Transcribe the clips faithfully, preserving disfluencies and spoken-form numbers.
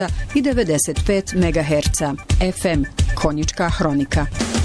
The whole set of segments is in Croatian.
i devedeset pet megaherca. F M Konjička hronika.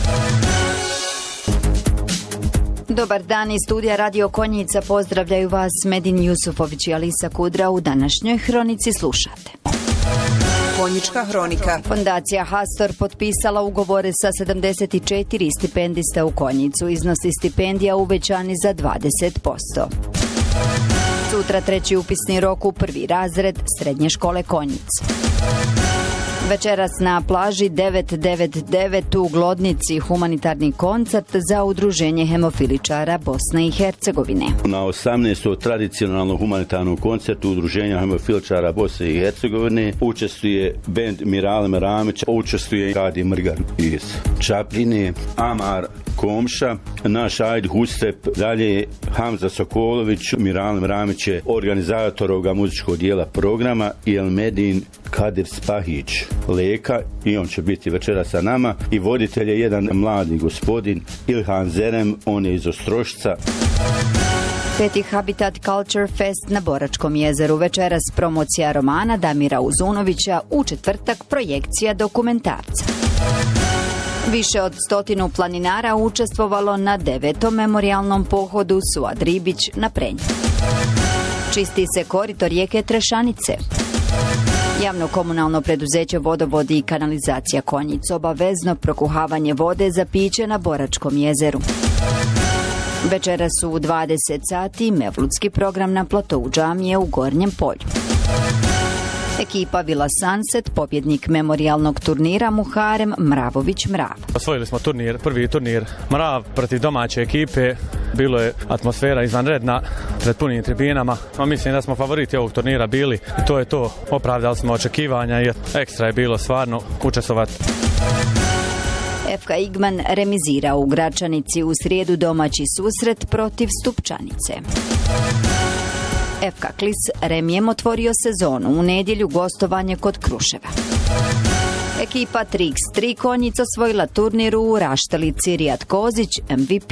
Dobar dan iz studija Radio Konjica, pozdravljaju vas Medin Jusufović i Alisa Kudra. U današnjoj hronici slušate. Konjička hronika. Fondacija Hastor potpisala ugovore sa sedamdeset četiri stipendista u Konjicu. Iznosi stipendija uvećani za dvadeset posto. Sutra treći upisni rok u prvi razred Srednje škole Konjic. Večeras na plaži devet devet devet u Glodnici humanitarni koncert za udruženje hemofiličara Bosne i Hercegovine. Na osamnaestom tradicionalnom humanitarnom koncertu udruženja hemofiličara Bosne i Hercegovine učestvuje bend Mirale Meramić, učestvuje Radi Mrgan iz Čapljine, Amar Komša, naš Ajd Hustep, dalje Hamza Sokolović, Mirale Meramić je organizator ovoga muzičkog dijela programa i Elmedin Kadir Spahić Leka, i on će biti večera sa nama, i voditelj je jedan mladi gospodin Ilhan Zerem, on je iz Ostrošca. Peti Habitat Culture Fest na Boračkom jezeru. Večeras promocija romana Damira Uzunovića, u četvrtak projekcija dokumentarca. Više od stotinu planinara učestvovalo na devetom memorijalnom pohodu Suad Ribić na Prenju. Čisti se korito rijeke Trešanice. Javno komunalno preduzeće Vodovodi i kanalizacija Konjic, obavezno prokuhavanje vode za piće na Boračkom jezeru. Večera su u dvadeset sati mevludski program na platou džamije u Gornjem polju. Ekipa Vila Sunset, pobjednik memorijalnog turnira Muharem Mravović Mrav. Osvojili smo turnir, prvi turnir Mrav protiv domaće ekipe. Bilo je atmosfera izvanredna pred punim tribinama. No, mislim da smo favoriti ovog turnira bili i to je to. Opravdali smo očekivanja i ekstra je bilo stvarno učestvovati. F K Igman remizira u Gračanici, u srijedu domaći susret protiv Stupčanice. F K Klis remijem otvorio sezonu, u nedjelju gostovanje kod Kruševa. Ekipa tri iks tri Konjic osvojila turnir u Raštalici, Rijad Kozić M V P.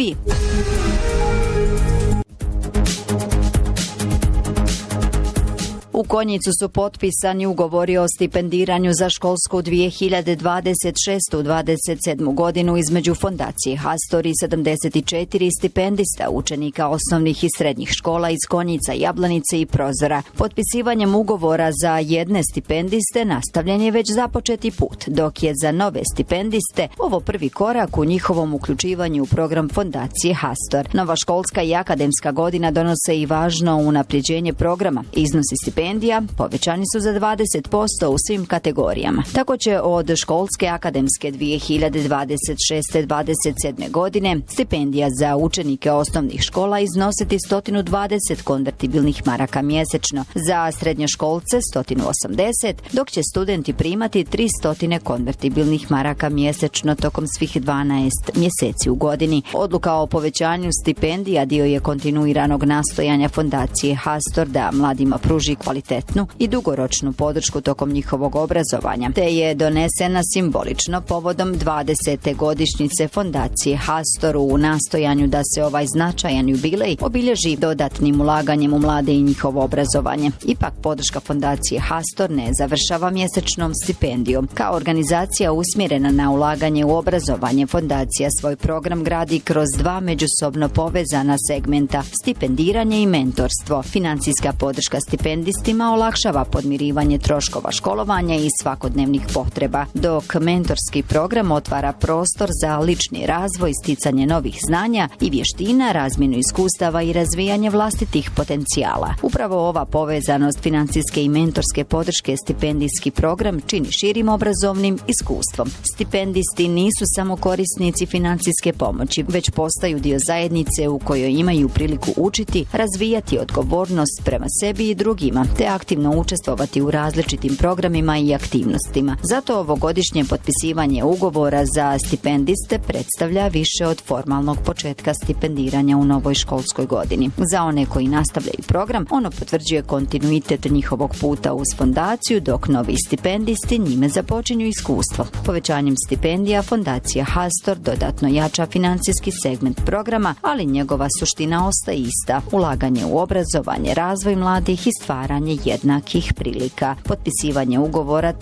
U Konjicu su potpisani ugovori o stipendiranju za školsku dvije hiljade dvadeset šeste dvadeset sedme godinu između Fondacije Hastor i sedamdeset četiri stipendista učenika osnovnih i srednjih škola iz Konjica, Jablanice i Prozora. Potpisivanjem ugovora za jedne stipendiste nastavljen je već započeti put, dok je za nove stipendiste ovo prvi korak u njihovom uključivanju u program Fondacije Hastor. Nova školska i akademska godina donose i važno unapređenje programa. Iznosi stipendija povećani su za dvadeset posto u svim kategorijama. Tako će od školske akademske dvije hiljade dvadeset šeste dvadeset sedme godine stipendija za učenike osnovnih škola iznositi sto dvadeset konvertibilnih maraka mjesečno, za srednjoškolce sto osamdeset, dok će studenti primati tristo konvertibilnih maraka mjesečno tokom svih dvanaest mjeseci u godini. Odluka o povećanju stipendija dio je kontinuiranog nastojanja Fondacije Hastor da mladima pruži kvalitetnu i dugoročnu podršku tokom njihovog obrazovanja, te je donesena simbolično povodom dvadesete godišnjice Fondacije Hastor u nastojanju da se ovaj značajan jubilej obilježi dodatnim ulaganjem u mlade i njihovo obrazovanje. Ipak podrška Fondacije Hastor ne završava mjesečnom stipendijom. Kao organizacija usmjerena na ulaganje u obrazovanje, Fondacija svoj program gradi kroz dva međusobno povezana segmenta: stipendiranje i mentorstvo. Financijska podrška stipendistima olakšava podmirivanje troškova školovanja i svakodnevnih potreba, dok mentorski program otvara prostor za lični razvoj, sticanje novih znanja i vještina, razmjenu iskustava i razvijanje vlastitih potencijala. Upravo ova povezanost financijske i mentorske podrške stipendijski program čini širim obrazovnim iskustvom. Stipendisti nisu samo korisnici financijske pomoći, već postaju dio zajednice u kojoj imaju priliku učiti, razvijati odgovornost prema sebi i drugima, te aktivno učestvovati u različitim programima i aktivnostima. Zato ovogodišnje potpisivanje ugovora za stipendiste predstavlja više od formalnog početka stipendiranja u novoj školskoj godini. Za one koji nastavljaju program, ono potvrđuje kontinuitet njihovog puta uz fondaciju, dok novi stipendisti njime započinju iskustvo. Povećanjem stipendija Fondacija Hastor dodatno jača financijski segment programa, ali njegova suština ostaje ista: ulaganje u obrazovanje, razvoj mladih i stvaranje jednakih prilika. Potpisivanje ugovora